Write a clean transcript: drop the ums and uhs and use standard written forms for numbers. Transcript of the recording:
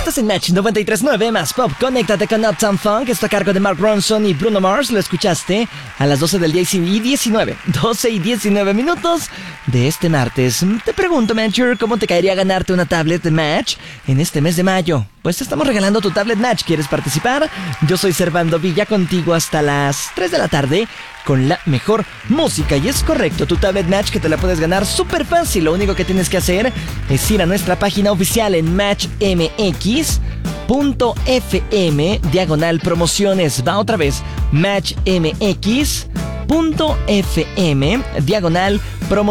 Estás en Match 93.9 más Pop. Conéctate con Uptown Funk. Está a cargo de Mark Ronson y Bruno Mars. Lo escuchaste a las 12 del día y 19. 12 y 19 minutos de este martes. Te pregunto, Matcher, ¿cómo te caería ganarte una tablet de Match en este mes de mayo? Pues te estamos regalando tu tablet Match. ¿Quieres participar? Yo soy Servando Villa, contigo hasta las 3 de la tarde con la mejor música. Y es correcto, tu tablet Match que te la puedes ganar súper fácil. Lo único que tienes que hacer es ir a nuestra página oficial en matchmx.fm/promociones. Va otra vez, matchmx.fm/promociones.